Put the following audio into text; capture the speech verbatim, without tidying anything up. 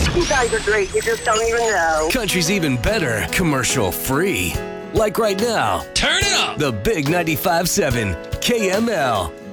You guys are great. You just don't even know. Country's even better, commercial free. Like right now. Turn it up. The Big ninety-five point seven K M L.